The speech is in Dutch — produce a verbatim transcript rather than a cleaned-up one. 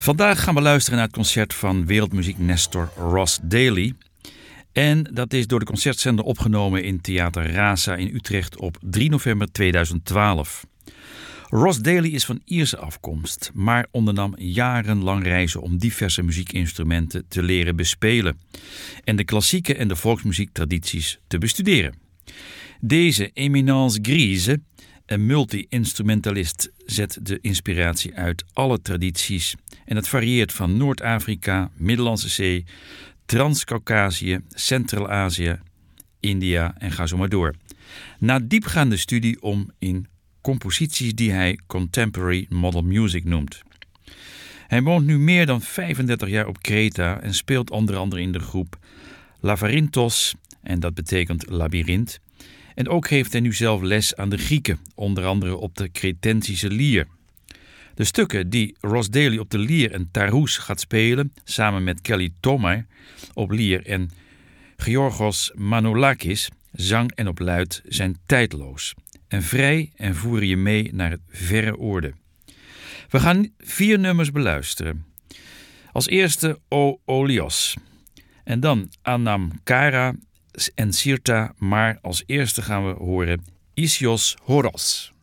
Vandaag gaan we luisteren naar het concert van wereldmuziek-nestor Ross Daly. En dat is door de concertzender opgenomen in Theater Rasa in Utrecht op drie november tweeduizend twaalf. Ross Daly is van Ierse afkomst, maar ondernam jarenlang reizen om diverse muziekinstrumenten te leren bespelen en de klassieke en de volksmuziektradities te bestuderen. Deze Eminence Grise, een multi-instrumentalist, zet de inspiratie uit alle tradities en het varieert van Noord-Afrika, Middellandse Zee, Trans-Caucasië, Centraal-Azië, India en ga zo maar door. Na diepgaande studie om in composities die hij Contemporary Model Music noemt. Hij woont nu meer dan vijfendertig jaar op Kreta en speelt onder andere in de groep Lavarintos, en dat betekent labyrint. En ook geeft hij nu zelf les aan de Grieken, onder andere op de Cretensische lier. De stukken die Ross Daly op de lier en tarous gaat spelen, samen met Kelly Tomar op lier en Georgos Manolakis, zang en op luid, zijn tijdloos en vrij en voeren je mee naar het verre oorden. We gaan vier nummers beluisteren. Als eerste O Olios en dan Anam Kara en Sirta, maar als eerste gaan we horen Isios Horos.